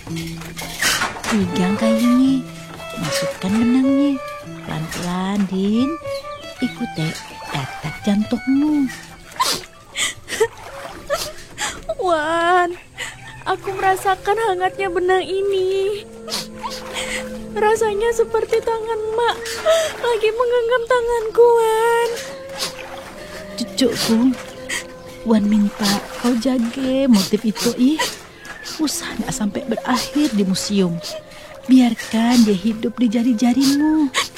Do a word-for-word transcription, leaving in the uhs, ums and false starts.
Pegang kayunya, masukkan benangnya. Pelan-pelan, Din. Ikuti detak jantungmu. Wan, aku merasakan hangatnya benang ini. Rasanya seperti tangan Mak lagi menggenggam tanganku, Wan. Cucuku, Wan minta kau jaga motif itu, ih. Usah gak sampai berakhir di museum. Biarkan dia hidup di jari-jarimu.